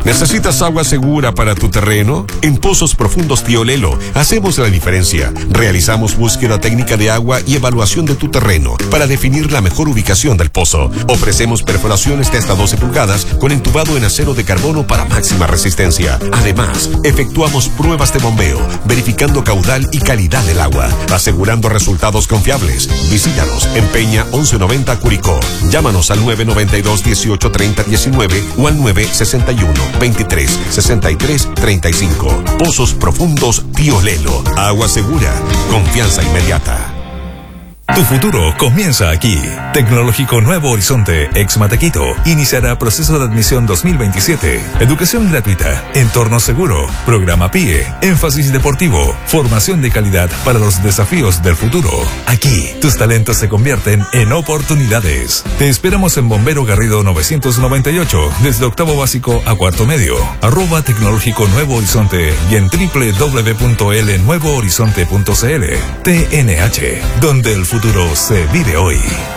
¿Necesitas agua segura para tu terreno? En Pozos Profundos Tío Lelo hacemos la diferencia. Realizamos búsqueda técnica de agua y evaluación de tu terreno para definir la mejor ubicación del pozo. Ofrecemos perforaciones de hasta 12 pulgadas con entubado en acero de carbono para máxima resistencia. Además, efectuamos pruebas de bombeo, verificando caudal y calidad del agua, asegurando resultados confiables. Visítanos en Peña 1190 Curicó. Llámanos al 992 18 30 19 o al 961 23 63 35. Pozos Profundos Tío Lelo. Agua segura. Confianza inmediata. Tu futuro comienza aquí. Tecnológico Nuevo Horizonte, ex Matequito, iniciará proceso de admisión 2027. Educación gratuita, entorno seguro, programa PIE, énfasis deportivo, formación de calidad para los desafíos del futuro. Aquí, tus talentos se convierten en oportunidades. Te esperamos en Bombero Garrido 998, desde octavo básico a cuarto medio. @ Tecnológico Nuevo Horizonte y en www.lnuevohorizonte.cl. TNH, donde el futuro se vive hoy.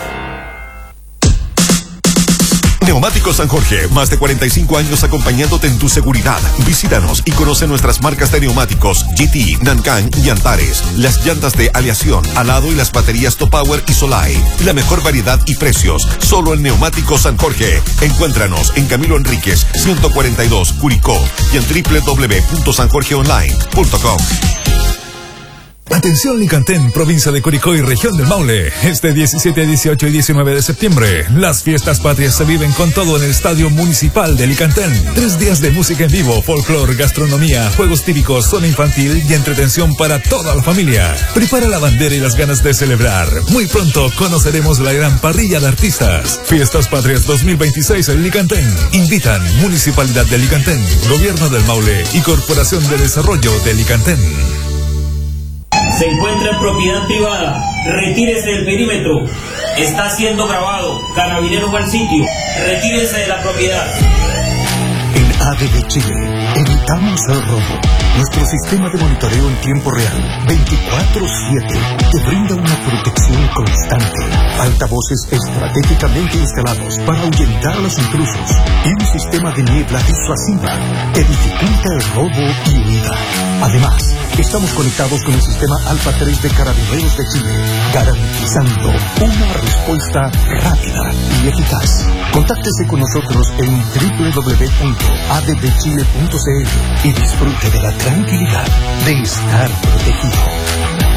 Neumáticos San Jorge, más de 45 años acompañándote en tu seguridad. Visítanos y conoce nuestras marcas de neumáticos GT, Nancan y Antares. Las llantas de aleación, alado y las baterías Topower y Solai. La mejor variedad y precios, solo en Neumáticos San Jorge. Encuéntranos en Camilo Enríquez, 142, Curicó y en www.sanjorgeonline.com. Atención Licantén, provincia de Curicó y región del Maule. Este 17, 18 y 19 de septiembre, las fiestas patrias se viven con todo en el Estadio Municipal de Licantén. 3 días de música en vivo, folclor, gastronomía, juegos típicos, zona infantil y entretención para toda la familia. Prepara la bandera y las ganas de celebrar. Muy pronto conoceremos la gran parrilla de artistas. Fiestas Patrias 2026 en Licantén. Invitan Municipalidad de Licantén, Gobierno del Maule y Corporación de Desarrollo de Licantén. Se encuentra en propiedad privada. Retírese del perímetro. Está siendo grabado. Carabineros al sitio. Retírese de la propiedad. En ADB Chile, evitamos el robo. Nuestro sistema de monitoreo en tiempo real, 24/7, te brinda una protección constante. Altavoces estratégicamente instalados para ahuyentar a los intrusos y un sistema de niebla disuasiva que dificulta el robo y huida. Además, estamos conectados con el sistema Alfa 3 de Carabineros de Chile, garantizando una respuesta rápida y eficaz. Contáctese con nosotros en www.adbchile.cl y disfrute de la tranquilidad de estar protegido.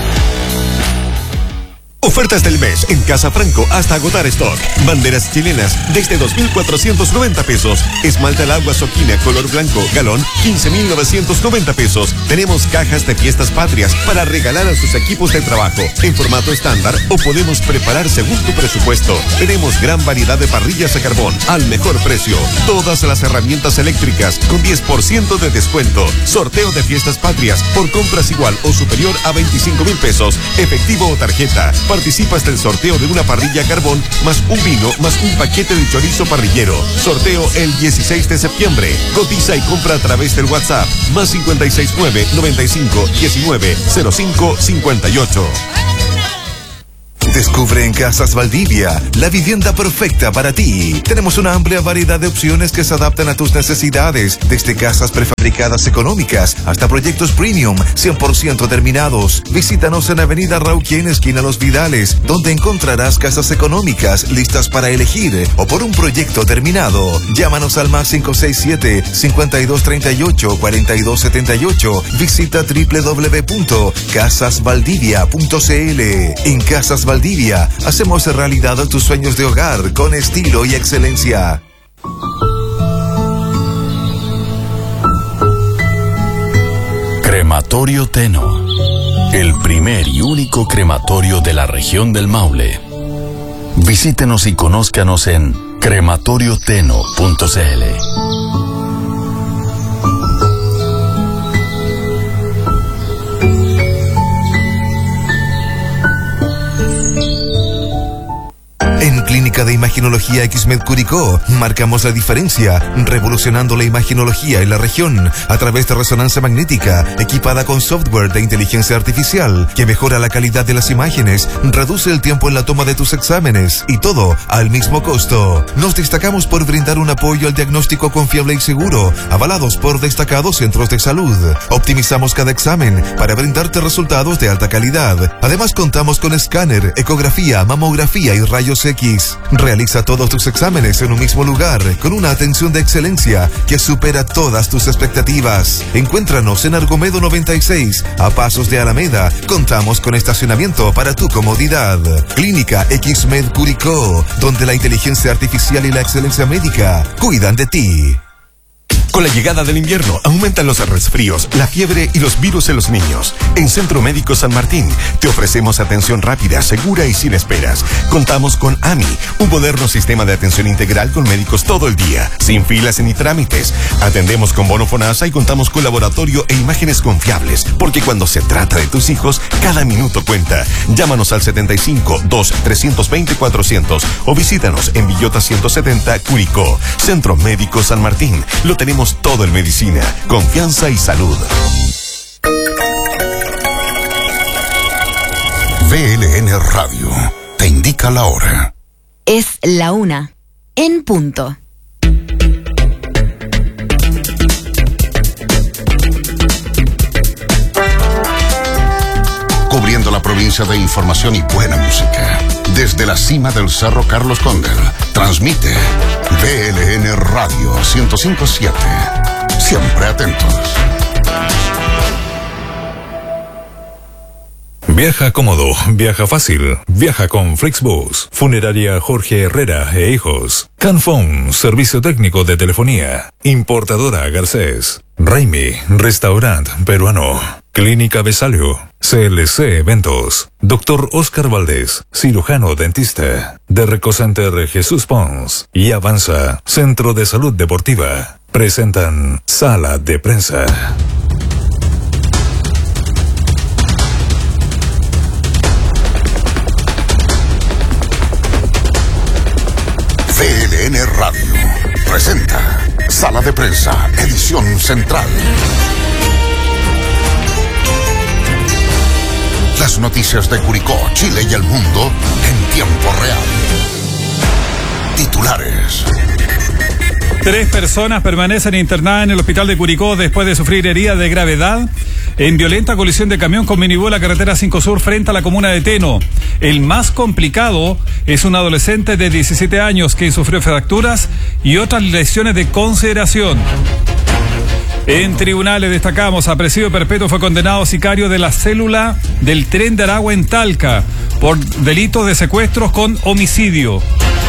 Ofertas del mes en Casa Franco hasta agotar stock. Banderas chilenas desde 2,490 pesos. Esmalta al agua Soquina color blanco, galón, 15,990 pesos. Tenemos cajas de fiestas patrias para regalar a sus equipos de trabajo en formato estándar o podemos preparar según tu presupuesto. Tenemos gran variedad de parrillas a carbón al mejor precio. Todas las herramientas eléctricas con 10% de descuento. Sorteo de fiestas patrias por compras igual o superior a 25,000 pesos. Efectivo o tarjeta. Participas del sorteo de una parrilla a carbón más un vino más un paquete de chorizo parrillero. Sorteo el 16 de septiembre. Cotiza y compra a través del WhatsApp más 569 95 19 05 58. Descubre en Casas Valdivia la vivienda perfecta para ti. Tenemos una amplia variedad de opciones que se adaptan a tus necesidades, desde casas prefabricadas económicas hasta proyectos premium 100% terminados. Visítanos en Avenida Rauquien, esquina Los Vidales, donde encontrarás casas económicas listas para elegir o por un proyecto terminado. Llámanos al más 567-5238-4278. Visita www.casasvaldivia.cl. En Casas Valdivia hacemos realidad tus sueños de hogar con estilo y excelencia. Crematorio Teno, el primer y único crematorio de la región del Maule. Visítenos y conózcanos en crematorioteno.cl. En Clínica Clínica de Imaginología XMED Curicó. Marcamos la diferencia, revolucionando la imaginología en la región a través de resonancia magnética, equipada con software de inteligencia artificial que mejora la calidad de las imágenes, reduce el tiempo en la toma de tus exámenes y todo al mismo costo. Nos destacamos por brindar un apoyo al diagnóstico confiable y seguro, avalados por destacados centros de salud. Optimizamos cada examen para brindarte resultados de alta calidad. Además, contamos con escáner, ecografía, mamografía y rayos X. Realiza todos tus exámenes en un mismo lugar, con una atención de excelencia que supera todas tus expectativas. Encuéntranos en Argomedo 96, a pasos de Alameda. Contamos con estacionamiento para tu comodidad. Clínica XMED Curicó, donde la inteligencia artificial y la excelencia médica cuidan de ti. Con la llegada del invierno aumentan los resfríos, la fiebre y los virus en los niños. En Centro Médico San Martín te ofrecemos atención rápida, segura y sin esperas. Contamos con AMI, un moderno sistema de atención integral con médicos todo el día, sin filas ni trámites. Atendemos con bono FONASA y contamos con laboratorio e imágenes confiables, porque cuando se trata de tus hijos, cada minuto cuenta. Llámanos al 75-2-320-400 o visítanos en Villota 170, Curicó. Centro Médico San Martín. Lo tenemos todo en medicina, confianza y salud. VLN Radio te indica la hora. Es la 1, en punto. Cubriendo la provincia de información y buena música. Desde la cima del Cerro Carlos Cóndel, transmite VLN Radio 105.7. Siempre atentos. Viaja cómodo, viaja fácil, viaja con Flixbus. Funeraria Jorge Herrera e Hijos. Canfón, servicio técnico de telefonía. Importadora Garcés. Raimi, restaurante peruano. Clínica Besalio. CLC Eventos. Dr. Oscar Valdés, cirujano dentista. Derreco Center Jesús Pons. Y Avanza, Centro de Salud Deportiva. Presentan Sala de Prensa. VLN Radio presenta Sala de Prensa, edición central. Las noticias de Curicó, Chile y el mundo en tiempo real. Titulares. 3 personas permanecen internadas en el hospital de Curicó después de sufrir heridas de gravedad en violenta colisión de camión con minibús en la carretera 5 Sur frente a la comuna de Teno. El más complicado es un adolescente de 17 años que sufrió fracturas y otras lesiones de consideración. En tribunales destacamos, a presidio perpetuo fue condenado sicario de la célula del Tren de Aragua en Talca por delitos de secuestros con homicidio.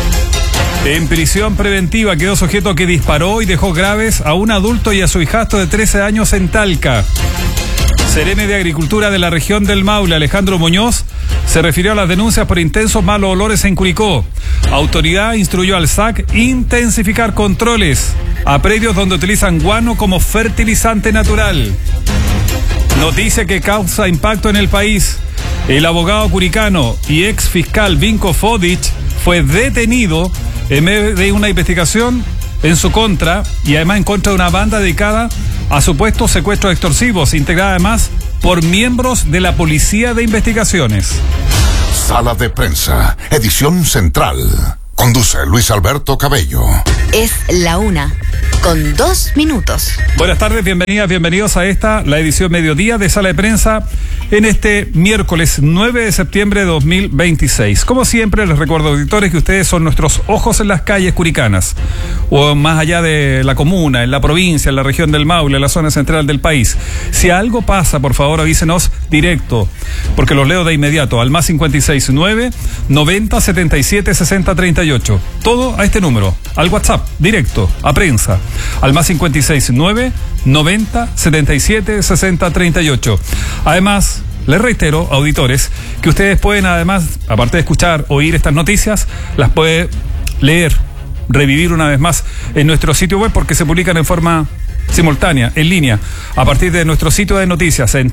En prisión preventiva quedó sujeto que disparó y dejó graves a un adulto y a su hijastro de 13 años en Talca. Seremi de Agricultura de la región del Maule, Alejandro Muñoz, se refirió a las denuncias por intensos malos olores en Curicó. Autoridad instruyó al SAC intensificar controles a predios donde utilizan guano como fertilizante natural. Noticia que causa impacto en el país. El abogado curicano y ex fiscal Vinko Fodic fue detenido en medio de una investigación en su contra y además en contra de una banda dedicada a supuestos secuestros extorsivos, integrada además por miembros de la Policía de Investigaciones. Sala de Prensa, edición central. Conduce Luis Alberto Cabello. Es la 1, con 2 minutos. Buenas tardes, bienvenidas, bienvenidos a esta, la edición mediodía de Sala de Prensa en este miércoles 9 de septiembre de 2026. Como siempre, les recuerdo, auditores, que ustedes son nuestros ojos en las calles curicanas, o más allá de la comuna, en la provincia, en la región del Maule, en la zona central del país. Si algo pasa, por favor, avísenos directo, porque los leo de inmediato, al más 569 90 77 60 38. Todo a este número, al WhatsApp, directo, a prensa, al más 569 90 77 60 38. Además, les reitero, auditores, que ustedes pueden, además, aparte de escuchar, oír estas noticias, las puede leer, revivir una vez más en nuestro sitio web, porque se publican en forma simultánea, en línea, a partir de nuestro sitio de noticias en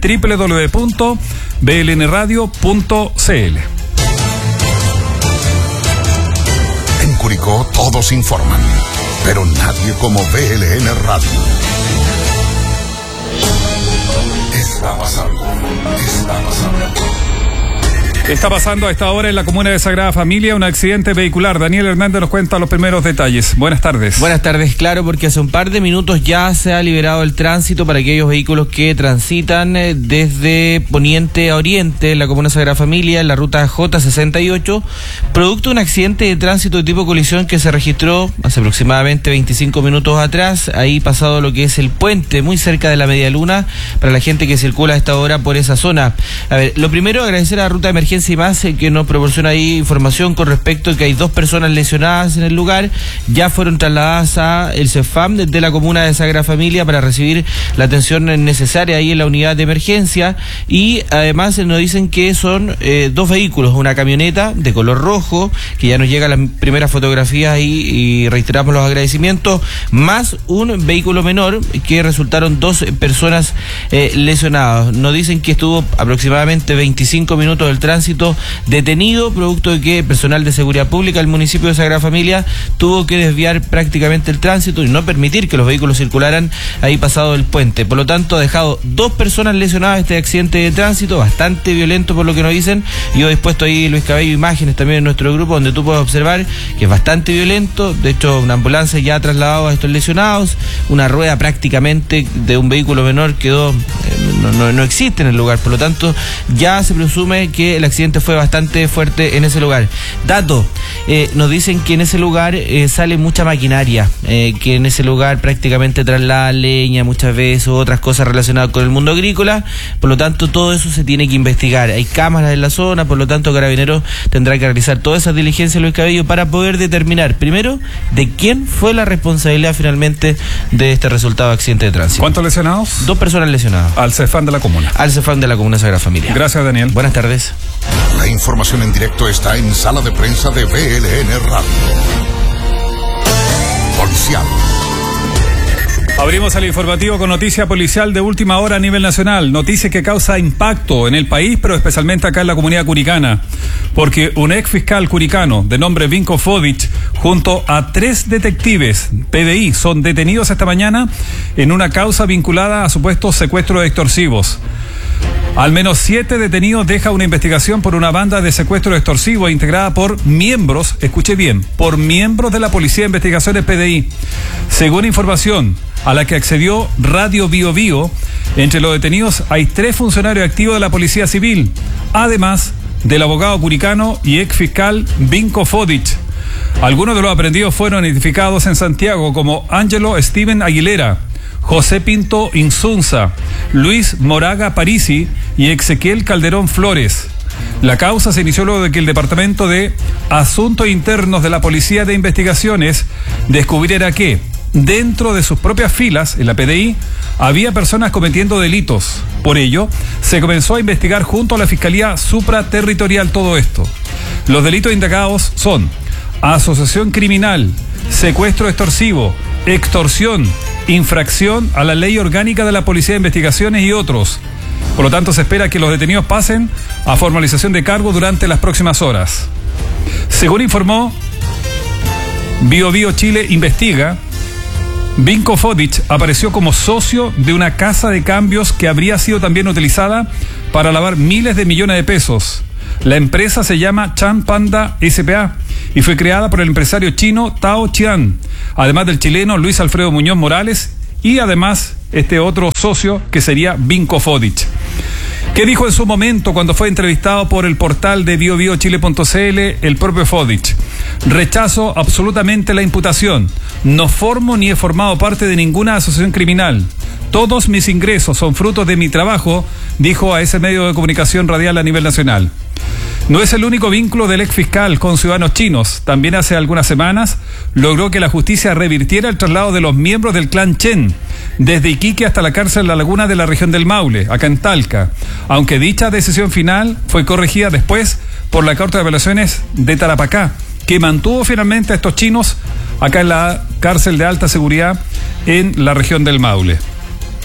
www.blnradio.cl. Curicó todos informan, pero nadie como BLN Radio. Está pasando. Está pasando a esta hora en la comuna de Sagrada Familia un accidente vehicular. Daniel Hernández nos cuenta los primeros detalles. Buenas tardes. Buenas tardes, claro, porque hace un par de minutos ya se ha liberado el tránsito para aquellos vehículos que transitan desde poniente a oriente en la comuna de Sagrada Familia, en la ruta J68, producto de un accidente de tránsito de tipo colisión que se registró hace aproximadamente 25 minutos atrás, ahí pasado lo que es el puente, muy cerca de la Media Luna, para la gente que circula a esta hora por esa zona. A ver, lo primero, agradecer a la ruta de emergencia y más que nos proporciona ahí información con respecto a que hay 2 personas lesionadas en el lugar, ya fueron trasladadas a el CEFAM de la comuna de Sagrada Familia para recibir la atención necesaria ahí en la unidad de emergencia, y además nos dicen que son 2 vehículos, una camioneta de color rojo, que ya nos llega las primeras fotografías ahí y reiteramos los agradecimientos, más un vehículo menor que resultaron 2 personas lesionadas. Nos dicen que estuvo aproximadamente 25 minutos el tránsito detenido, producto de que personal de seguridad pública del municipio de Sagrada Familia tuvo que desviar prácticamente el tránsito y no permitir que los vehículos circularan ahí pasado el puente. Por lo tanto, ha dejado 2 personas lesionadas este accidente de tránsito, bastante violento por lo que nos dicen. Yo he dispuesto ahí, Luis Cabello, imágenes también en nuestro grupo donde tú puedes observar que es bastante violento. De hecho, una ambulancia ya ha trasladado a estos lesionados, una rueda prácticamente de un vehículo menor quedó, no existe en el lugar. Por lo tanto, ya se presume que el accidente fue bastante fuerte en ese lugar. Dato, nos dicen que en ese lugar sale mucha maquinaria, que en ese lugar prácticamente traslada leña muchas veces, o otras cosas relacionadas con el mundo agrícola. Por lo tanto, todo eso se tiene que investigar. Hay cámaras en la zona, por lo tanto, Carabineros tendrá que realizar todas esas diligencias, Luis Cabello, para poder determinar primero de quién fue la responsabilidad finalmente de este resultado de accidente de tránsito. ¿Cuántos lesionados? 2 personas lesionadas. Al CEFAM de la comuna. Al CEFAM de la comuna Sagrada Familia. Gracias, Daniel. Buenas tardes. La información en directo está en Sala de Prensa de BLN Radio. Policial. Abrimos el informativo con noticia policial de última hora a nivel nacional. Noticia que causa impacto en el país, pero especialmente acá en la comunidad curicana. Porque un ex fiscal curicano de nombre Vinko Fodic, junto a 3 detectives PDI, son detenidos esta mañana en una causa vinculada a supuestos secuestros extorsivos. Al menos 7 detenidos deja una investigación por una banda de secuestro extorsivo integrada por miembros, escuche bien, por miembros de la Policía de Investigaciones PDI. Según información a la que accedió Radio Bio Bio, entre los detenidos hay 3 funcionarios activos de la Policía Civil, además del abogado curicano y ex fiscal Vinko Fodic. Algunos de los aprehendidos fueron identificados en Santiago como Ángelo Steven Aguilera, José Pinto Insunza, Luis Moraga Parisi y Ezequiel Calderón Flores. La causa se inició luego de que el Departamento de Asuntos Internos de la Policía de Investigaciones descubriera que, dentro de sus propias filas, en la PDI, había personas cometiendo delitos. Por ello, se comenzó a investigar junto a la Fiscalía Supraterritorial todo esto. Los delitos indagados son asociación criminal, secuestro extorsivo, extorsión, infracción a la ley orgánica de la Policía de Investigaciones y otros. Por lo tanto, se espera que los detenidos pasen a formalización de cargo durante las próximas horas. Según informó Bio Bio Chile Investiga, Vinko Fodic apareció como socio de una casa de cambios que habría sido también utilizada para lavar miles de millones de pesos. La empresa se llama Chan Panda S.p.A. y fue creada por el empresario chino Tao Chian, además del chileno Luis Alfredo Muñoz Morales y además este otro socio que sería Vinko Fodic. ¿Qué dijo en su momento cuando fue entrevistado por el portal de biobiochile.cl el propio Fodic? Rechazo absolutamente la imputación. No formo ni he formado parte de ninguna asociación criminal. Todos mis ingresos son frutos de mi trabajo, dijo a ese medio de comunicación radial a nivel nacional. No es el único vínculo del ex fiscal con ciudadanos chinos. También hace algunas semanas logró que la justicia revirtiera el traslado de los miembros del clan Chen desde Iquique hasta la cárcel La Laguna de la región del Maule, acá en Talca, aunque dicha decisión final fue corregida después por la Corte de Apelaciones de Tarapacá, que mantuvo finalmente a estos chinos acá en la cárcel de alta seguridad en la región del Maule.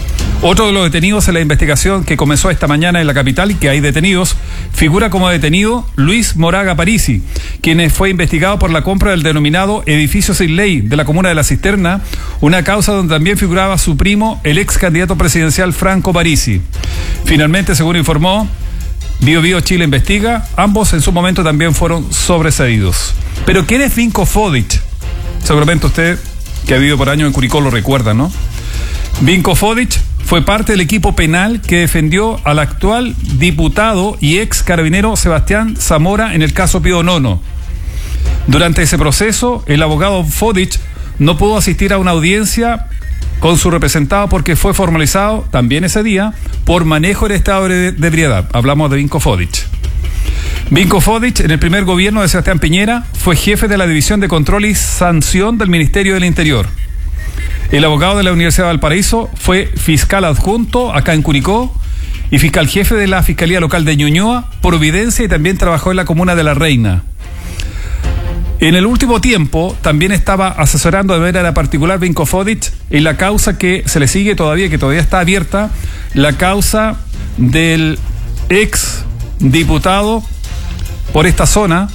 Otro de los detenidos en la investigación que comenzó esta mañana en la capital y que hay detenidos, figura como detenido Luis Moraga Parisi, quien fue investigado por la compra del denominado edificio sin ley de la comuna de La Cisterna, una causa donde también figuraba su primo, el ex candidato presidencial Franco Parisi. Finalmente, según informó Bio Bio Chile Investiga, ambos en su momento también fueron sobreseídos. Pero ¿quién es Vinko Fodic? Seguramente usted, que ha vivido por años en Curicó, lo recuerda, ¿no? Vinko Fodic fue parte del equipo penal que defendió al actual diputado y ex carabinero Sebastián Zamora en el caso Pío Nono. Durante ese proceso, el abogado Fodic no pudo asistir a una audiencia con su representado porque fue formalizado también ese día por manejo en estado de ebriedad. Hablamos de Vinko Fodic. Vinko Fodic, en el primer gobierno de Sebastián Piñera, fue jefe de la División de Control y Sanción del Ministerio del Interior. El abogado de la Universidad de Valparaíso fue fiscal adjunto acá en Curicó y fiscal jefe de la Fiscalía Local de Ñuñoa, Providencia, y también trabajó en la comuna de La Reina. En el último tiempo también estaba asesorando de manera particular Vinko Fodic en la causa que se le sigue todavía, que todavía está abierta, la causa del ex diputado por esta zona.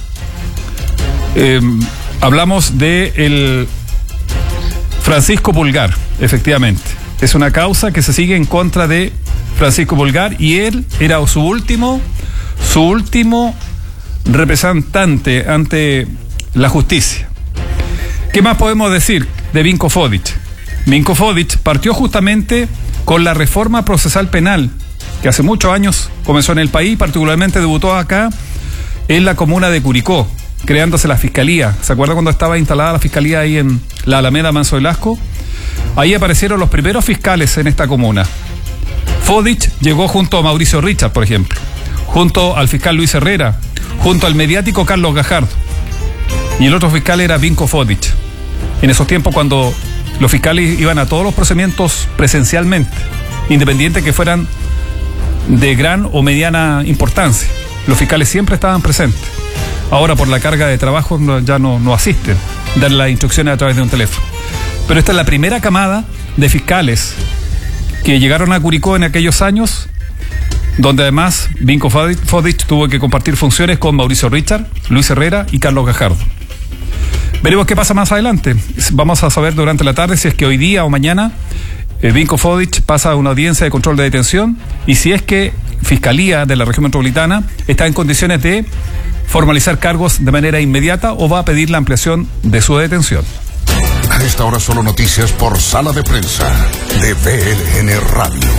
Hablamos de el Francisco Pulgar, efectivamente. Es una causa que se sigue en contra de Francisco Pulgar y él era su último representante ante la justicia. ¿Qué más podemos decir de Vinko Fodic? Vinko Fodic partió justamente con la reforma procesal penal que hace muchos años comenzó en el país, particularmente debutó acá en la comuna de Curicó, creándose la fiscalía. ¿Se acuerda cuando estaba instalada la fiscalía ahí en la Alameda Manso Velasco? Ahí aparecieron los primeros fiscales en esta comuna. Fodic llegó junto a Mauricio Richard, por ejemplo, junto al fiscal Luis Herrera, junto al mediático Carlos Gajardo. Y el otro fiscal era Vinko Fodic. En esos tiempos cuando los fiscales iban a todos los procedimientos presencialmente, independiente que fueran de gran o mediana importancia. Los fiscales siempre estaban presentes. Ahora por la carga de trabajo ya no asisten, dan las instrucciones a través de un teléfono. Pero esta es la primera camada de fiscales que llegaron a Curicó en aquellos años, donde además Vinko Fodic tuvo que compartir funciones con Mauricio Richard, Luis Herrera y Carlos Gajardo. Veremos qué pasa más adelante. Vamos a saber durante la tarde si es que hoy día o mañana Vinko Fodic pasa a una audiencia de control de detención y si es que Fiscalía de la Región Metropolitana está en condiciones de formalizar cargos de manera inmediata o va a pedir la ampliación de su detención. A esta hora solo noticias por Sala de Prensa de BLN Radio.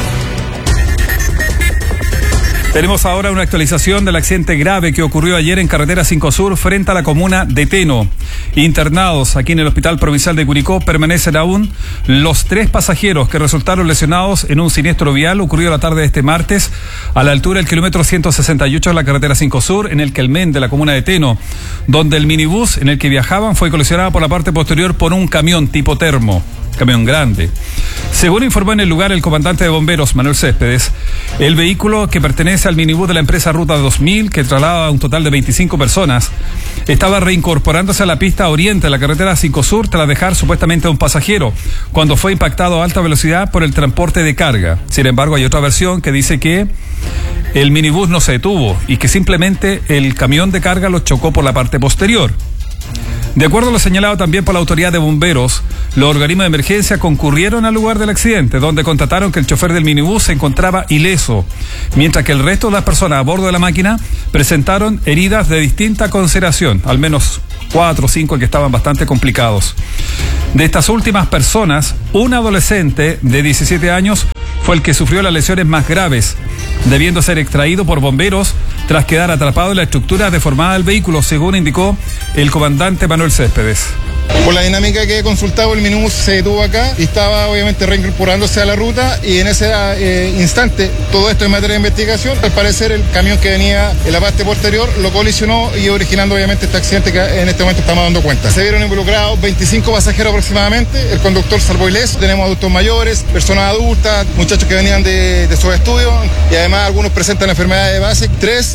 Tenemos ahora una actualización del accidente grave que ocurrió ayer en carretera 5 Sur frente a la comuna de Teno. Internados aquí en el Hospital Provincial de Curicó permanecen aún los 3 pasajeros que resultaron lesionados en un siniestro vial ocurrido la tarde de este martes a la altura del kilómetro 168 de la carretera 5 Sur en el Quelmén de la comuna de Teno, donde el minibús en el que viajaban fue colisionado por la parte posterior por un camión tipo termo. Camión grande. Según informó en el lugar el comandante de bomberos, Manuel Céspedes, el vehículo que pertenece al minibús de la empresa Ruta 2000, que traslada a un total de 25 personas, estaba reincorporándose a la pista oriente de la carretera 5 Sur tras dejar supuestamente a un pasajero, cuando fue impactado a alta velocidad por el transporte de carga. Sin embargo, hay otra versión que dice que el minibús no se detuvo y que simplemente el camión de carga lo chocó por la parte posterior. De acuerdo a lo señalado también por la autoridad de bomberos, los organismos de emergencia concurrieron al lugar del accidente, donde constataron que el chofer del minibús se encontraba ileso, mientras que el resto de las personas a bordo de la máquina presentaron heridas de distinta consideración, al menos 4 o 5 que estaban bastante complicados. De estas últimas personas, un adolescente de 17 años fue el que sufrió las lesiones más graves, debiendo ser extraído por bomberos tras quedar atrapado en la estructura deformada del vehículo, según indicó el comandante Manuel Céspedes. Por la dinámica que he consultado, el minibús se detuvo acá y estaba obviamente reincorporándose a la ruta, y en ese instante, todo esto en materia de investigación, al parecer el camión que venía en la parte posterior lo colisionó y originando obviamente este accidente que en este momento estamos dando cuenta. Se vieron involucrados 25 pasajeros aproximadamente, el conductor salvó ileso, tenemos adultos mayores, personas adultas, muchachos que venían de sus estudios y además algunos presentan enfermedades de base. 3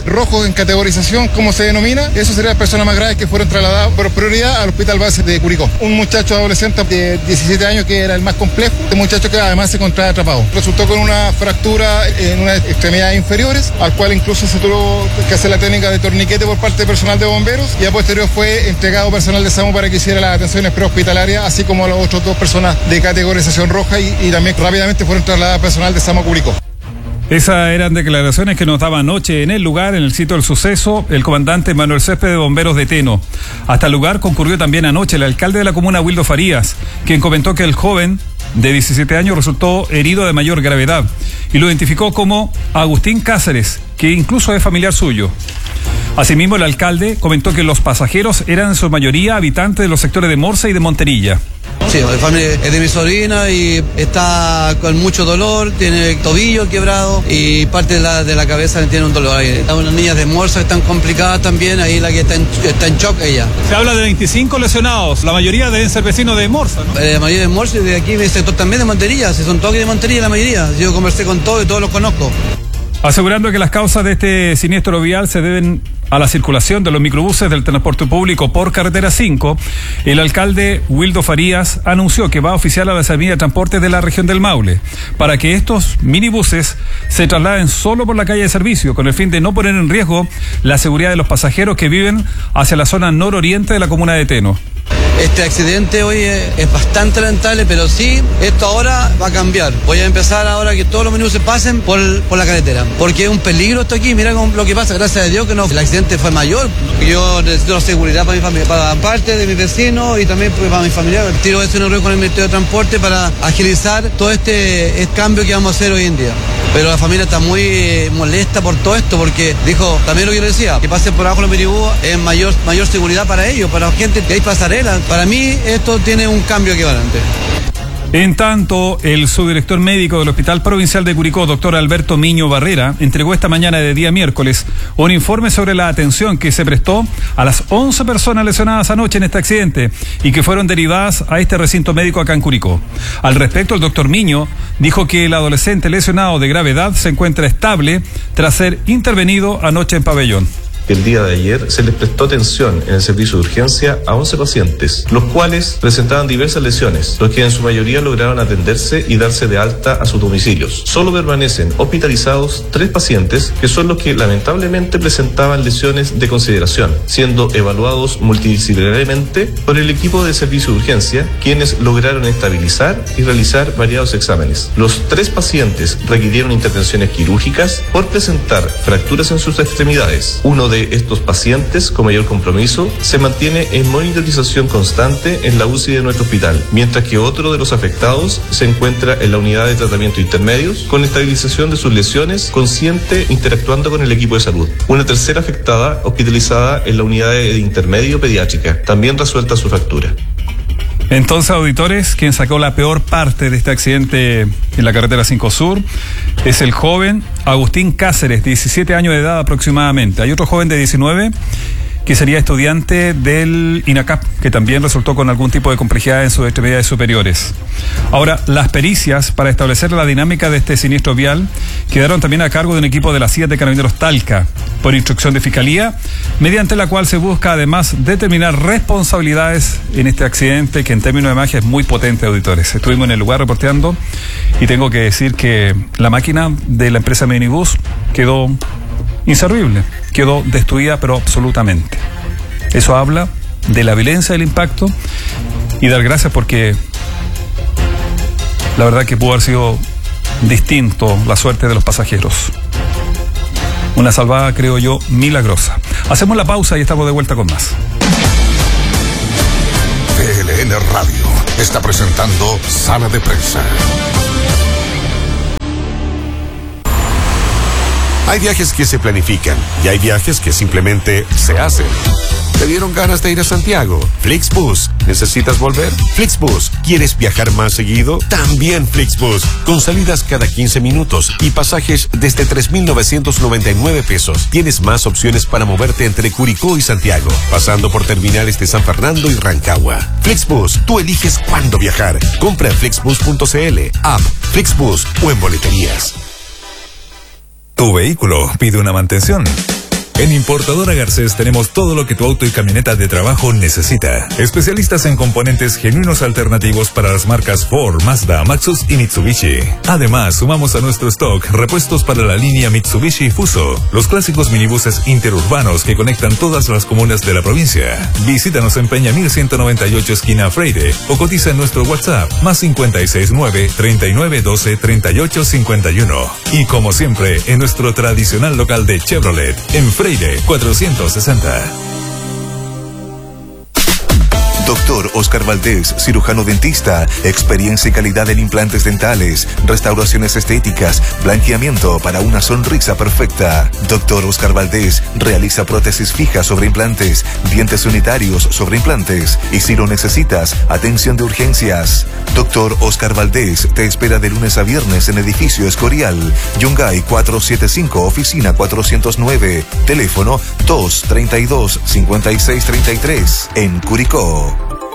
bomberos rojos en categorización, como se denomina. Eso serían las personas más graves que fueron trasladadas por prioridad al hospital base de Curicó. Un muchacho adolescente de 17 años que era el más complejo, este muchacho que además se encontraba atrapado. Resultó con una fractura en unas extremidades inferiores, al cual incluso se tuvo que hacer la técnica de torniquete por parte del personal de bomberos, y a posterior fue entregado personal de SAMU para que hiciera las atenciones prehospitalarias, así como a las otras dos personas de categorización roja, y también rápidamente fueron trasladadas personal de SAMU a Curicó. Esas eran declaraciones que nos daba anoche en el lugar, en el sitio del suceso, el comandante Manuel Césped de Bomberos de Teno. Hasta el lugar concurrió también anoche el alcalde de la comuna, Wildo Farías, quien comentó que el joven de 17 años resultó herido de mayor gravedad y lo identificó como Agustín Cáceres, que incluso es familiar suyo. Asimismo, el alcalde comentó que los pasajeros eran en su mayoría habitantes de los sectores de Morsa y de Monterilla. Sí, la familia es de mi sobrina y está con mucho dolor, tiene el tobillo quebrado y parte de la cabeza tiene un dolor. Hay unas niñas de Morsa que están complicadas también, ahí la que está en shock ella. Se habla de 25 lesionados, la mayoría deben ser vecinos de Morsa, ¿no? La mayoría de Morsa y de aquí, mi sector también de Monterilla, si son todos de Monterilla la mayoría. Yo conversé con todos y todos los conozco. Asegurando que las causas de este siniestro vial se deben a la circulación de los microbuses del transporte público por carretera 5, el alcalde Wildo Farías anunció que va a oficiar a la Seremía de Transporte de la región del Maule para que estos minibuses se trasladen solo por la calle de servicio, con el fin de no poner en riesgo la seguridad de los pasajeros que viven hacia la zona nororiente de la comuna de Teno. Este accidente hoy es bastante lamentable, pero sí, esto ahora va a cambiar. Voy a empezar ahora que todos los minibuses pasen por la carretera, porque es un peligro esto aquí. Mira lo que pasa, gracias a Dios que no, el accidente fue mayor. Yo necesito la seguridad para mi familia, para parte de mis vecinos y también para mi familia. Tiro eso en el río con el Ministerio de Transporte para agilizar todo este cambio que vamos a hacer hoy en día. Pero la familia está muy molesta por todo esto, porque dijo, también lo que yo le decía, que pasen por abajo los minibús es mayor seguridad para ellos, para la gente que hay pasarela. Para mí esto tiene un cambio equivalente. En tanto, el subdirector médico del Hospital Provincial de Curicó, doctor Alberto Miño Barrera, entregó esta mañana de día miércoles un informe sobre la atención que se prestó a las 11 personas lesionadas anoche en este accidente y que fueron derivadas a este recinto médico acá en Curicó. Al respecto, el doctor Miño dijo que el adolescente lesionado de gravedad se encuentra estable tras ser intervenido anoche en Pabellón. El día de ayer se les prestó atención en el servicio de urgencia a 11 pacientes, los cuales presentaban diversas lesiones, los que en su mayoría lograron atenderse y darse de alta a sus domicilios. Solo permanecen hospitalizados 3 pacientes, que son los que lamentablemente presentaban lesiones de consideración, siendo evaluados multidisciplinariamente por el equipo de servicio de urgencia, quienes lograron estabilizar y realizar variados exámenes. Los 3 pacientes requirieron intervenciones quirúrgicas por presentar fracturas en sus extremidades. Uno de estos pacientes con mayor compromiso se mantiene en monitorización constante en la UCI de nuestro hospital, mientras que otro de los afectados se encuentra en la unidad de tratamiento intermedios con estabilización de sus lesiones, consciente, interactuando con el equipo de salud. Una tercera afectada hospitalizada en la unidad de intermedio pediátrica, también resuelta su fractura. Entonces, auditores, quien sacó la peor parte de este accidente en la carretera 5 Sur es el joven Agustín Cáceres, 17 años de edad aproximadamente. Hay otro joven de 19 que sería estudiante del INACAP, que también resultó con algún tipo de complejidad en sus extremidades superiores. Ahora, las pericias para establecer la dinámica de este siniestro vial quedaron también a cargo de un equipo de la CIA de Carabineros Talca, por instrucción de Fiscalía, mediante la cual se busca además determinar responsabilidades en este accidente que en términos de magia es muy potente, auditores. Estuvimos en el lugar reporteando y tengo que decir que la máquina de la empresa Minibus quedó inservible, quedó destruida pero absolutamente. Eso habla de la violencia del impacto y dar gracias porque la verdad que pudo haber sido distinto la suerte de los pasajeros. Una salvada, creo yo, milagrosa. Hacemos la pausa y estamos de vuelta con más. DLN Radio está presentando Sala de Prensa. Hay viajes que se planifican y hay viajes que simplemente se hacen. ¿Te dieron ganas de ir a Santiago? Flixbus. ¿Necesitas volver? Flixbus. ¿Quieres viajar más seguido? También Flixbus. Con salidas cada 15 minutos y pasajes desde 3,999 pesos. Tienes más opciones para moverte entre Curicó y Santiago, pasando por terminales de San Fernando y Rancagua. Flixbus. Tú eliges cuándo viajar. Compra en flixbus.cl, app, Flixbus o en boleterías. Tu vehículo pide una mantención. En Importadora Garcés tenemos todo lo que tu auto y camioneta de trabajo necesita. Especialistas en componentes genuinos alternativos para las marcas Ford, Mazda, Maxus y Mitsubishi. Además, sumamos a nuestro stock repuestos para la línea Mitsubishi Fuso, los clásicos minibuses interurbanos que conectan todas las comunas de la provincia. Visítanos en Peña 1198 esquina Freire o cotiza en nuestro WhatsApp +569 3912 3851. Y como siempre, en nuestro tradicional local de Chevrolet, en Freire 460. Doctor Oscar Valdés, cirujano dentista, experiencia y calidad en implantes dentales, restauraciones estéticas, blanqueamiento para una sonrisa perfecta. Doctor Oscar Valdés realiza prótesis fijas sobre implantes, dientes unitarios sobre implantes y si lo necesitas, atención de urgencias. Doctor Oscar Valdés te espera de lunes a viernes en edificio Escorial, Yungay 475, oficina 409, teléfono 232-5633, en Curicó.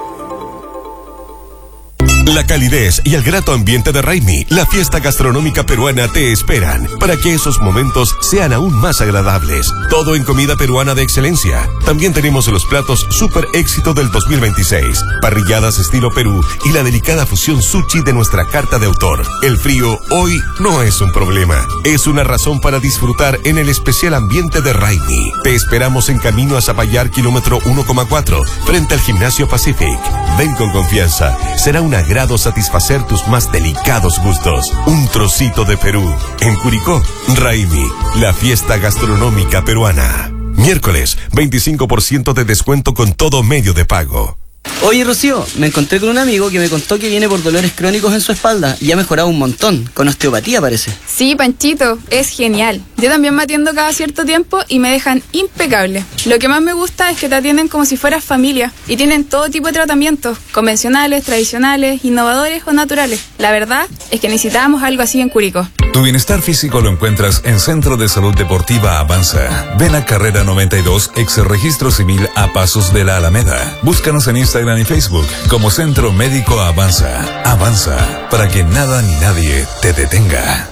La calidez y el grato ambiente de Raimi, la fiesta gastronómica peruana, te esperan para que esos momentos sean aún más agradables. Todo en comida peruana de excelencia. También tenemos los platos super éxito del 2026, parrilladas estilo Perú y la delicada fusión sushi de nuestra carta de autor. El frío hoy no es un problema, es una razón para disfrutar en el especial ambiente de Raimi. Te esperamos en camino a Zapallar, kilómetro 1,4, frente al Gimnasio Pacific. Ven con confianza, será un agrado satisfacer tus más delicados gustos. Un trocito de Perú. En Curicó, Raimi, la fiesta gastronómica peruana. Miércoles, 25% de descuento con todo medio de pago. Oye, Rocío, me encontré con un amigo que me contó que viene por dolores crónicos en su espalda y ha mejorado un montón, con osteopatía parece. Sí, Panchito, es genial. Yo también me atiendo cada cierto tiempo y me dejan impecable. Lo que más me gusta es que te atienden como si fueras familia y tienen todo tipo de tratamientos, convencionales, tradicionales, innovadores o naturales. La verdad es que necesitábamos algo así en Curicó. Tu bienestar físico lo encuentras en Centro de Salud Deportiva Avanza. Ven a Carrera 92, ex Registro Civil a pasos de la Alameda. Búscanos en Instagram y Facebook como Centro Médico Avanza. Avanza, para que nada ni nadie te detenga.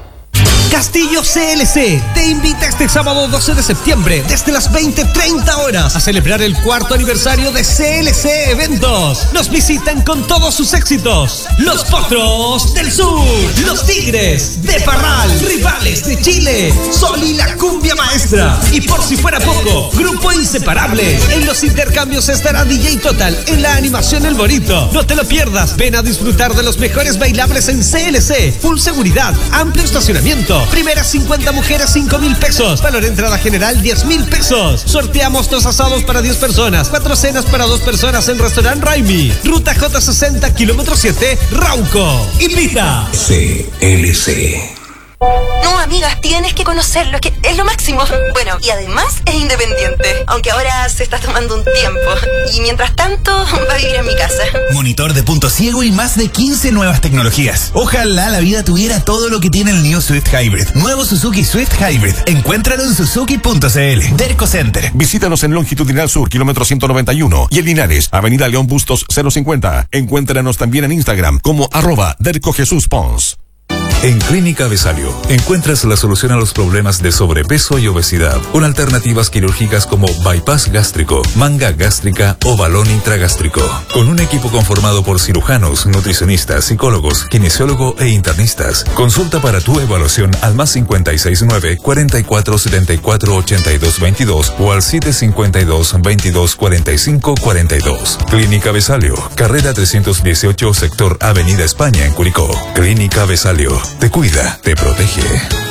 Castillo CLC te invita este sábado 12 de septiembre desde las 20:30 horas a celebrar el 4º aniversario de CLC Eventos. Nos visitan con todos sus éxitos: Los Potros del Sur, Los Tigres de Parral, Rivales de Chile, Sol y la Cumbia Maestra. Y por si fuera poco, Grupo Inseparable. En los intercambios estará DJ Total en la animación El Bonito. No te lo pierdas, ven a disfrutar de los mejores bailables en CLC. Full seguridad, amplio estacionamiento. Primeras 50 mujeres, 5,000 pesos. Valor entrada general, 10,000 pesos. Sorteamos 2 asados para 10 personas, 4 cenas para 2 personas en Restaurant Raimi. Ruta J60, kilómetro 7, Rauco. Invita CLC. No, amigas, tienes que conocerlo, es que es lo máximo. Bueno, y además es independiente, aunque ahora se está tomando un tiempo. Y mientras tanto, va a vivir en mi casa. Monitor de punto ciego y más de 15 nuevas tecnologías. Ojalá la vida tuviera todo lo que tiene el New Swift Hybrid. Nuevo Suzuki Swift Hybrid. Encuéntralo en suzuki.cl. Derco Center. Visítanos en Longitudinal Sur, kilómetro 191. Y en Linares, Avenida León Bustos 050. Encuéntranos también en Instagram como @DercoJesusPons. En Clínica Besalio encuentras la solución a los problemas de sobrepeso y obesidad, con alternativas quirúrgicas como bypass gástrico, manga gástrica o balón intragástrico, con un equipo conformado por cirujanos, nutricionistas, psicólogos, kinesiólogo e internistas. Consulta para tu evaluación al +569 44 74 82 22 o al 752 22 45 42. Clínica Besalio, carrera 318, sector Avenida España en Curicó. Clínica Besalio. Te cuida, te protege.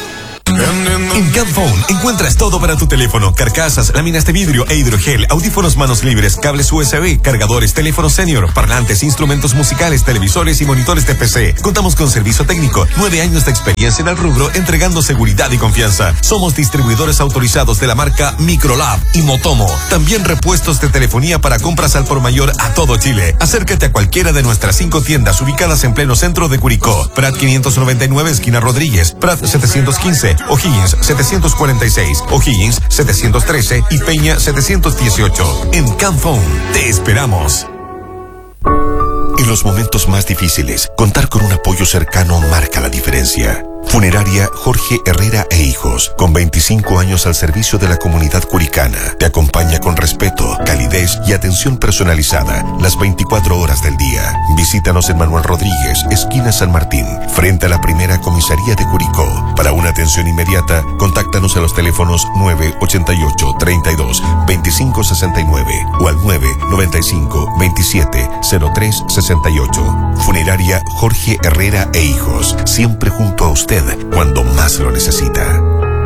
En Camphone encuentras todo para tu teléfono: carcasas, láminas de vidrio e hidrogel, audífonos manos libres, cables USB, cargadores, teléfonos senior, parlantes, instrumentos musicales, televisores y monitores de PC. Contamos con servicio técnico, 9 años de experiencia en el rubro, entregando seguridad y confianza. Somos distribuidores autorizados de la marca Microlab y Motomo. También repuestos de telefonía para compras al por mayor a todo Chile. Acércate a cualquiera de nuestras 5 tiendas ubicadas en pleno centro de Curicó: Prat 599, esquina Rodríguez; Prat 715, O'Higgins 746, O'Higgins 713 y Peña 718. En Camphone te esperamos. En los momentos más difíciles, contar con un apoyo cercano marca la diferencia. Funeraria Jorge Herrera e Hijos, con 25 años al servicio de la comunidad curicana. Te acompaña con respeto, calidez y atención personalizada las 24 horas del día. Visítanos en Manuel Rodríguez, esquina San Martín, frente a la primera comisaría de Curicó. Para una atención inmediata, contáctanos a los teléfonos 988 32 25 69 o al 995 27 03 68. Funeraria Jorge Herrera e Hijos, siempre junto a usted cuando más lo necesita.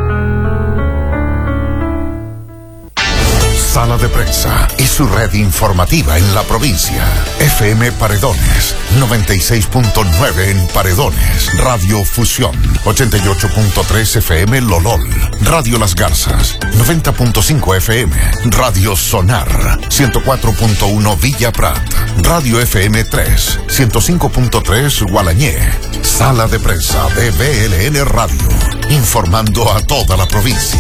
Sala de Prensa y su red informativa en la provincia. FM Paredones, 96.9 en Paredones. Radio Fusión, 88.3 FM Lolol. Radio Las Garzas, 90.5 FM. Radio Sonar, 104.1 Villa Prat. Radio FM 3, 105.3 Gualañé. Sala de Prensa de BLN Radio, informando a toda la provincia.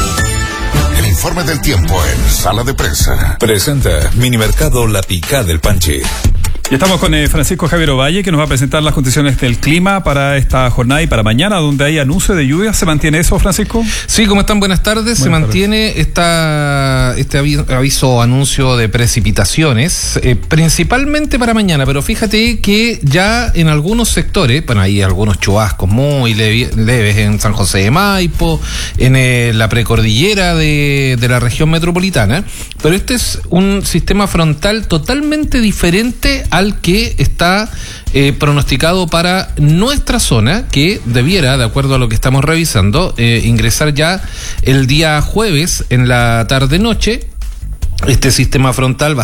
El informe del tiempo en Sala de Prensa. Presenta Minimercado La Picada del Panchi. Y estamos con Francisco Javier Ovalle, que nos va a presentar las condiciones del clima para esta jornada y para mañana, donde hay anuncio de lluvia. ¿Se mantiene eso, Francisco? Sí, ¿cómo están? Buenas tardes. Se mantiene este aviso, anuncio de precipitaciones, principalmente para mañana, pero fíjate que ya en algunos sectores, bueno, hay algunos chubascos muy leves en San José de Maipo, en la precordillera de la región metropolitana, pero este es un sistema frontal totalmente diferente al que está pronosticado para nuestra zona, que debiera, de acuerdo a lo que estamos revisando, ingresar ya el día jueves en la tarde-noche. Este sistema frontal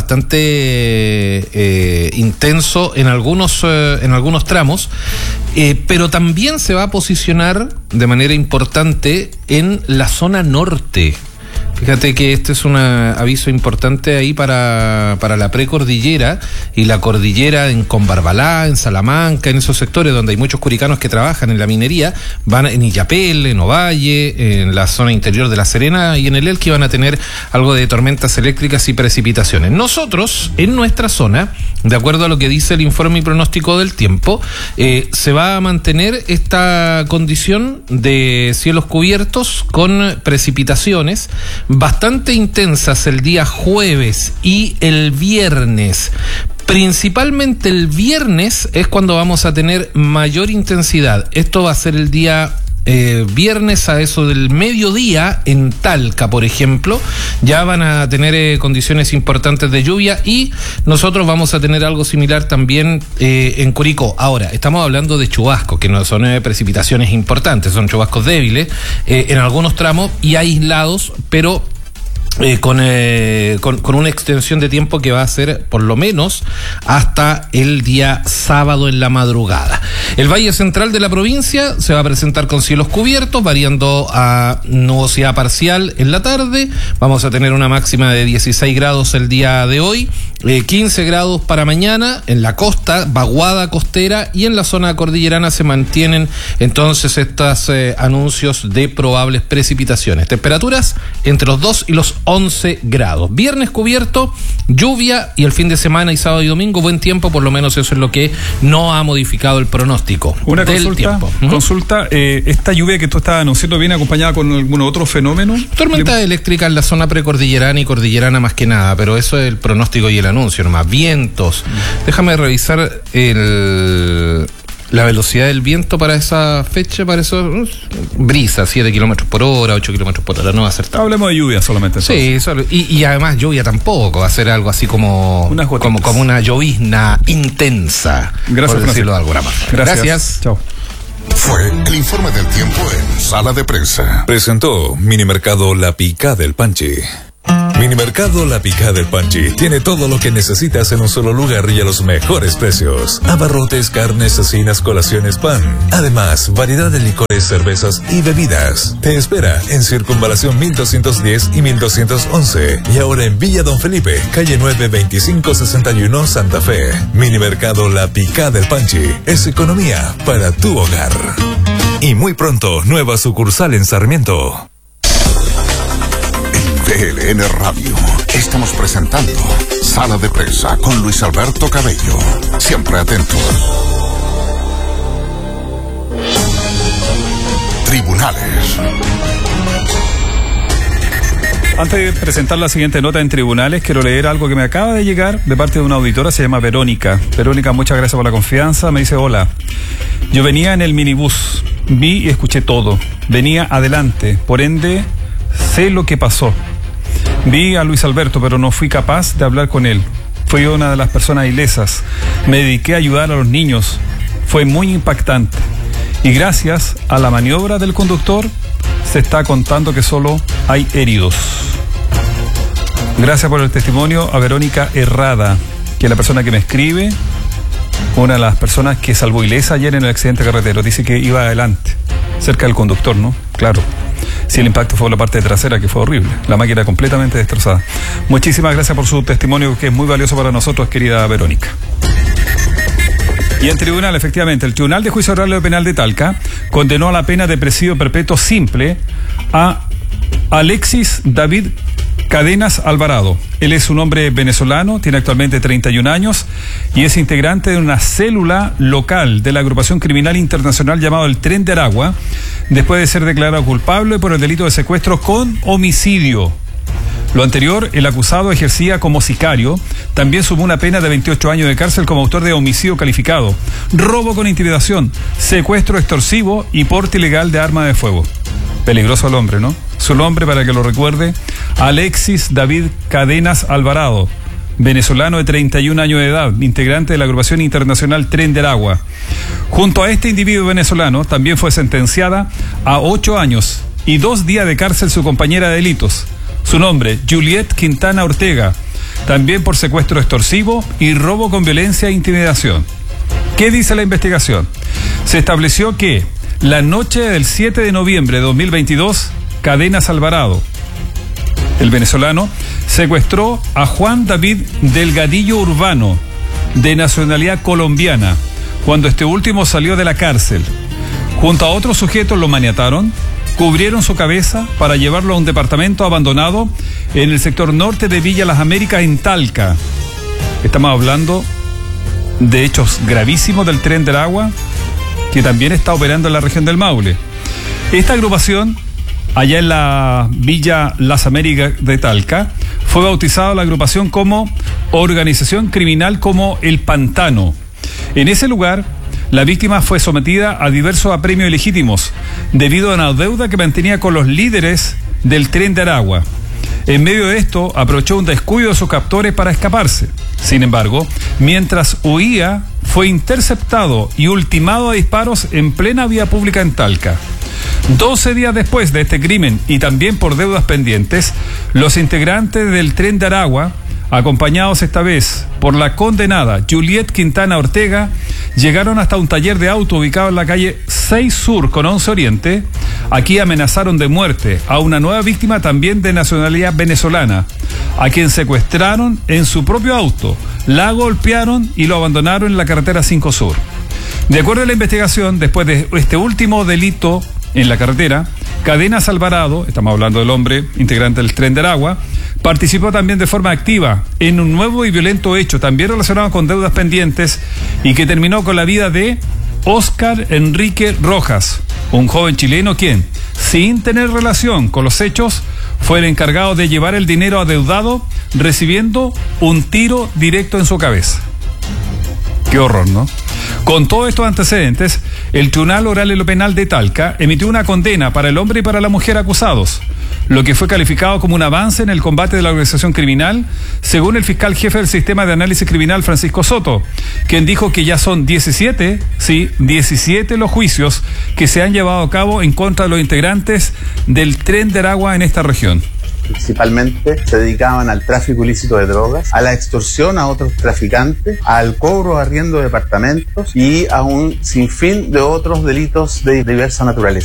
bastante intenso en algunos tramos, pero también se va a posicionar de manera importante en la zona norte. Fíjate que este es un aviso importante ahí para la precordillera y la cordillera en Combarbalá, en Salamanca, en esos sectores donde hay muchos curicanos que trabajan en la minería, van en Illapel, en Ovalle, en la zona interior de La Serena y en el Elqui van a tener algo de tormentas eléctricas y precipitaciones. Nosotros, en nuestra zona, de acuerdo a lo que dice el informe y pronóstico del tiempo, se va a mantener esta condición de cielos cubiertos con precipitaciones bastante intensas el día jueves y el viernes. Principalmente el viernes es cuando vamos a tener mayor intensidad. Esto va a ser el día viernes a eso del mediodía en Talca, por ejemplo. Ya van a tener condiciones importantes de lluvia y nosotros vamos a tener algo similar también en Curicó. Ahora, estamos hablando de chubascos, que no son precipitaciones importantes, son chubascos débiles en algunos tramos y aislados, pero con una extensión de tiempo que va a ser por lo menos hasta el día sábado en la madrugada. El Valle Central de la provincia se va a presentar con cielos cubiertos, variando a nubosidad parcial en la tarde. Vamos a tener una máxima de 16 grados el día de hoy, 15 grados para mañana en la costa, vaguada costera, y en la zona cordillerana se mantienen entonces estos anuncios de probables precipitaciones. Temperaturas entre los 2 y los 11 grados. Viernes cubierto, lluvia, y el fin de semana y sábado y domingo buen tiempo, por lo menos eso es lo que no ha modificado el pronóstico. Una consulta, ¿esta lluvia que tú estás anunciando viene acompañada con algún otro fenómeno? Tormenta eléctrica en la zona precordillerana y cordillerana más que nada, pero eso es el pronóstico y el anuncio nomás. Vientos. Déjame revisar la velocidad del viento para esa fecha, para eso, brisa, 7 kilómetros por hora, 8 kilómetros por hora, no va a ser tanto. Hablemos de lluvia solamente. Sí, y además lluvia tampoco, va a ser algo así como una llovizna intensa. Gracias, por decirlo de alguna manera. Gracias. Chao. Fue el informe del tiempo en Sala de Prensa. Presentó Minimercado La Picada del Panchi. Minimercado La Picada del Panchi tiene todo lo que necesitas en un solo lugar y a los mejores precios. Abarrotes, carnes, cecinas, colaciones, pan. Además, variedad de licores, cervezas y bebidas. Te espera en Circunvalación 1210 y 1211. Y ahora en Villa Don Felipe, calle 9, 2561, Santa Fe. Minimercado La Picada del Panchi es economía para tu hogar. Y muy pronto, nueva sucursal en Sarmiento. BLN Radio. Estamos presentando Sala de Prensa con Luis Alberto Cabello. Siempre atentos. Portales. Antes de presentar la siguiente nota en tribunales, quiero leer algo que me acaba de llegar de parte de una auditora, se llama Verónica. Verónica, muchas gracias por la confianza. Me dice, hola, yo venía en el minibús, vi y escuché todo. Venía adelante, por ende, sé lo que pasó. Vi a Luis Alberto, pero no fui capaz de hablar con él. Fui una de las personas ilesas. Me dediqué a ayudar a los niños. Fue muy impactante. Y gracias a la maniobra del conductor, se está contando que solo hay heridos. Gracias por el testimonio a Verónica Herrada, que es la persona que me escribe, una de las personas que salvó ilesa ayer en el accidente carretero. Dice que iba adelante, cerca del conductor, ¿no? Claro. Si el impacto fue en la parte trasera, que fue horrible. La máquina completamente destrozada. Muchísimas gracias por su testimonio, que es muy valioso para nosotros, querida Verónica. Y en tribunal, efectivamente, el Tribunal de Juicio Oral Penal de Talca condenó a la pena de presidio perpetuo simple a Alexis David Cadenas Alvarado. Él es un hombre venezolano, tiene actualmente 31 años y es integrante de una célula local de la agrupación criminal internacional llamado el Tren de Aragua, después de ser declarado culpable por el delito de secuestro con homicidio. Lo anterior, el acusado ejercía como sicario, también sumó una pena de 28 años de cárcel como autor de homicidio calificado, robo con intimidación, secuestro extorsivo y porte ilegal de arma de fuego. Peligroso el hombre, ¿no? Su nombre, para que lo recuerde, Alexis David Cadenas Alvarado, venezolano de 31 años de edad, integrante de la agrupación internacional Tren de Aragua. Junto a este individuo venezolano, también fue sentenciada a 8 años y 2 días de cárcel su compañera de delitos. Su nombre, Juliet Quintana Ortega, también por secuestro extorsivo y robo con violencia e intimidación. ¿Qué dice la investigación? Se estableció que la noche del 7 de noviembre de 2022, Cadenas Alvarado, el venezolano, secuestró a Juan David Delgadillo Urbano, de nacionalidad colombiana, cuando este último salió de la cárcel. Junto a otros sujetos lo maniataron, cubrieron su cabeza para llevarlo a un departamento abandonado en el sector norte de Villa Las Américas, en Talca. Estamos hablando de hechos gravísimos del Tren del Agua, que también está operando en la región del Maule. Esta agrupación, allá en la Villa Las Américas de Talca, fue bautizada la agrupación como Organización Criminal como El Pantano. En ese lugar, la víctima fue sometida a diversos apremios ilegítimos debido a una deuda que mantenía con los líderes del Tren de Aragua. En medio de esto, aprovechó un descuido de sus captores para escaparse. Sin embargo, mientras huía, fue interceptado y ultimado a disparos en plena vía pública en Talca. 12 días después de este crimen y también por deudas pendientes, los integrantes del Tren de Aragua, acompañados esta vez por la condenada Juliet Quintana Ortega, llegaron hasta un taller de auto ubicado en la calle 6 Sur con 11 Oriente. Aquí amenazaron de muerte a una nueva víctima también de nacionalidad venezolana, a quien secuestraron en su propio auto, la golpearon y lo abandonaron en la carretera 5 Sur. De acuerdo a la investigación, después de este último delito en la carretera, Cadenas Alvarado, estamos hablando del hombre integrante del Tren de Aragua, participó también de forma activa en un nuevo y violento hecho, también relacionado con deudas pendientes, y que terminó con la vida de Óscar Enrique Rojas, un joven chileno quien, sin tener relación con los hechos, fue el encargado de llevar el dinero adeudado, recibiendo un tiro directo en su cabeza. Qué horror, ¿no? Con todos estos antecedentes, el Tribunal Oral y Penal de Talca emitió una condena para el hombre y para la mujer acusados, lo que fue calificado como un avance en el combate de la organización criminal, según el fiscal jefe del Sistema de Análisis Criminal, Francisco Soto, quien dijo que ya son 17 los juicios que se han llevado a cabo en contra de los integrantes del Tren de Aragua en esta región. Principalmente se dedicaban al tráfico ilícito de drogas, a la extorsión a otros traficantes, al cobro de arriendo de departamentos y a un sinfín de otros delitos de diversa naturaleza.